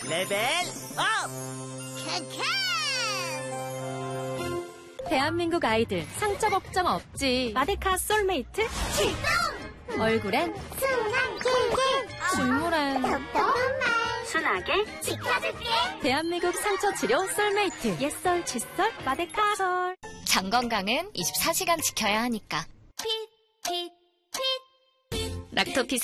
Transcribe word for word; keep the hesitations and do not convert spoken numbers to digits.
레벨 업! 캔캔! 대한민국 아이들 상처 걱정 없지. 마데카 솔메이트 출동! 얼굴엔 순한 캔캔! 식물엔 똑똑한 말 순하게 지켜줄게! 대한민국 상처 치료 솔메이트 옛설 칫솔 마데카 솔. 장 건강은 이십사 시간 지켜야 하니까. 핏, 핏, 핏. 락토피